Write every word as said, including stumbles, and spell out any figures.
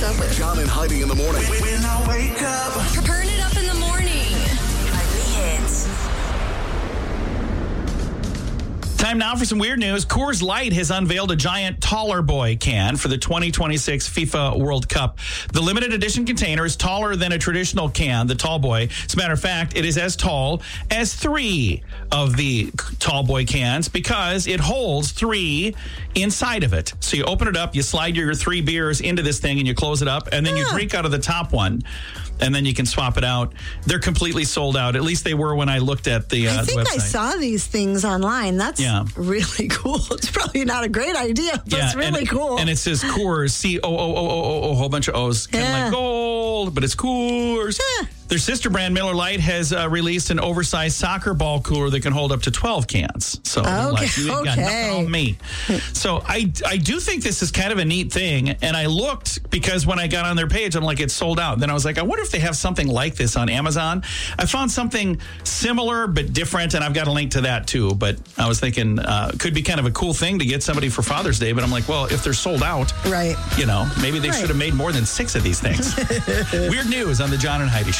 What's up with John and Heidi in the morning. When I wake up. Turn it up in the morning. Hits. Time now for some weird news. Coors Light has unveiled a giant Taller Boy can for the twenty twenty-six FIFA World Cup. The limited edition container is taller than a traditional can, the Tall Boy. As a matter of fact, it is as tall as three of the Tall Boy cans because it holds three inside of it. So you open it up, you slide your three beers into this thing, and you close it up, and then you drink out of the top one. And then you can swap it out. They're completely sold out. At least they were when I looked at the, uh, I think the website. I saw these things online. That's Yeah. really cool. It's probably not a great idea, but it's really and, cool. And it says Coors, C O O O O O, a whole bunch of O's. Kind of Yeah. like gold, but it's Coors. Yeah. Their sister brand, Miller Lite, has uh, released an oversized soccer ball cooler that can hold up to twelve cans. So, Okay, like, you ain't got okay. nothing on me. So, I, I do think this is kind of a neat thing. And I looked because when I got on their page, I'm like, it's sold out. Then I was like, I wonder if they have something like this on Amazon. I found something similar but different, and I've got a link to that too. But I was thinking, uh, could be kind of a cool thing to get somebody for Father's Day. But I'm like, well, if they're sold out, right. you know, maybe they Right. should have made more than six of these things. Weird news on the John and Heidi Show.